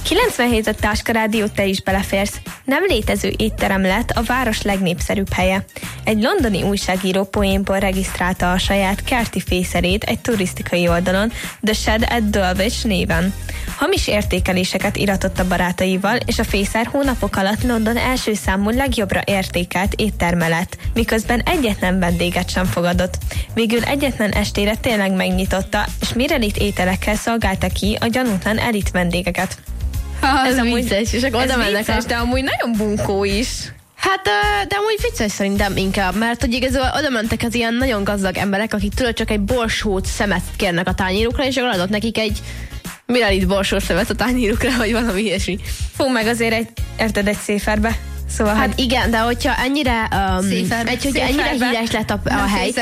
97 a Táska Rádió, te is beleférsz. Nem létező étterem lett a város legnépszerűbb helye. Egy londoni újságíró poénból regisztrálta a saját kerti fészerét egy turisztikai oldalon, The Shed at Dulwich néven. Hamis értékeléseket iratott a barátaival, és a fészer hónapok alatt London első számú legjobbra értékelt étterme lett, miközben egyetlen vendéget sem fogadott. Végül egyetlen estére tényleg megnyitotta, és mirelit ételekkel szolgálta ki a gyanútlan elit vendégeket. Ez amúgy vicces, és akkor oda mennek de amúgy nagyon bunkó is. Hát, de amúgy vicces szerintem inkább, mert hogy igazából oda mentek az ilyen nagyon gazdag emberek, akik tudod csak egy borsót szemet kérnek a tányérukra, és akkor adott nekik egy mirelit borsós szemet a tányérukra, vagy valami ilyesmi. Fú, meg azért érted egy széferbe. Szóval, hát igen, de hogyha ennyire hogyha ennyire híres lett a hely,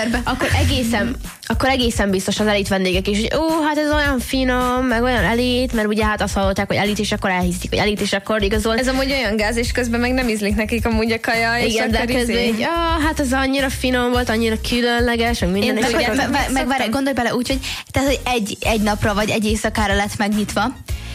akkor egészen biztos az elit vendégek is, hogy hát ez olyan finom, meg olyan elit, mert ugye hát azt hallották, hogy elit, és akkor elhiszik, hogy elit, és akkor igazol. Ez amúgy olyan gáz, és közben meg nem ízlik nekik amúgy a kaja, és igen, de közben így, hát ez annyira finom volt, annyira különleges, meg minden. Meg gondolj bele úgy, hogy, tehát, hogy egy napra vagy egy éjszakára lett megnyitva,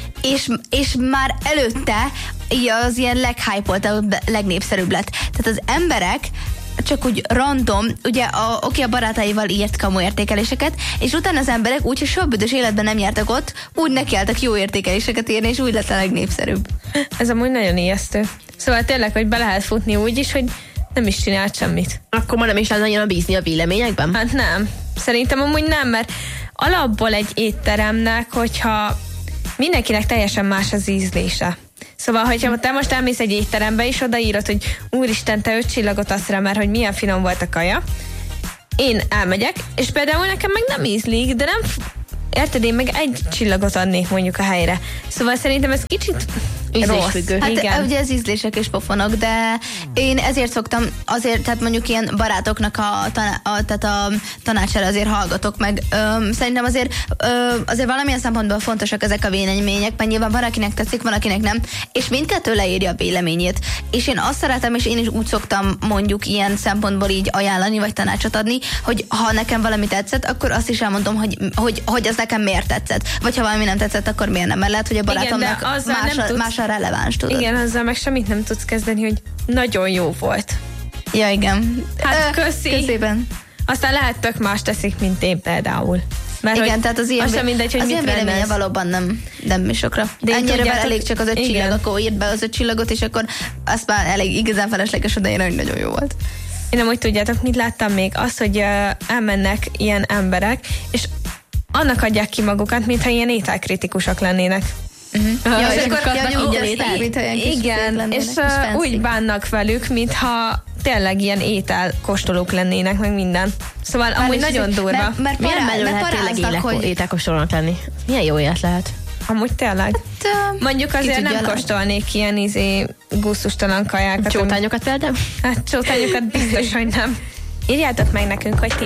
és már előtte az ilyen leghypoltabb, legnépszerűbb lett. Tehát az emberek csak úgy random, ugye a barátaival írt kamu értékeléseket, és utána az emberek úgy, hogy soha büdös életben nem jártak ott, úgy nekiálltak jó értékeléseket írni, és úgy lett a legnépszerűbb. Ez amúgy nagyon ijesztő. Szóval tényleg, hogy be lehet futni úgy is, hogy nem is csinált semmit. Akkor már nem is lehet annyira bízni a véleményekben? Hát nem. Szerintem amúgy nem, mert alapból egy étteremnek, hogyha mindenkinek teljesen más az ízlése. Szóval, hogyha te most elmész egy étterembe, és odaírod, hogy úristen, te 5 csillagot adsz rá, mert hogy milyen finom volt a kaja, én elmegyek, és például nekem meg nem ízlik, de nem, érted, én meg 1 csillagot adnék mondjuk a helyre. Szóval szerintem ez kicsit rossz. Hát igen. ugye az ízlések és pofonok, de én ezért szoktam, tehát mondjuk ilyen barátoknak tehát a tanácsára azért hallgatok meg. Szerintem azért valamilyen szempontból fontosak ezek a vélemények, mert nyilván van, akinek tetszik, van, akinek nem, és mindkettő leírja a véleményét. És én azt szeretem, és én is úgy szoktam mondjuk ilyen szempontból így ajánlani, vagy tanácsot adni, hogy ha nekem valami tetszett, akkor azt is elmondom, hogy az nekem miért tetszett. Vagy ha valami nem tetszett, akkor miért nem, mert lehet, hogy a barátomnak más a releváns, tudod. Igen, azzal meg semmit nem tudsz kezdeni, hogy nagyon jó volt. Ja, igen. Hát Köszében. Aztán lehet tök más teszik, mint én például. Mert igen, tehát az ilyen, mindegy, hogy az mit ilyen véleménye valóban nem sokra. De ennyire elég csak az 5 csillag, akkor írt be az 5 csillagot, és akkor azt már elég igazán felesleges, de én nagyon jó volt. Én nem úgy tudjátok, mit láttam még? Azt, hogy elmennek ilyen emberek, és annak adják ki magukat, mintha ilyen ételkritikusok lennének. Ja, és akkor igen, és úgy bánnak velük, mintha tényleg ilyen ételkóstolók lennének, meg minden. Szóval amúgy nagyon durva. Mert milyen menő lehet tényleg ételkóstolónak lenni? Milyen jó élet lehet? Amúgy tényleg. Mondjuk azért nem kóstolnék ilyen gusztustalan kajákat. Csótányokat például? Hát csótányokat biztos, hogy nem. Írjátok meg nekünk, hogy ti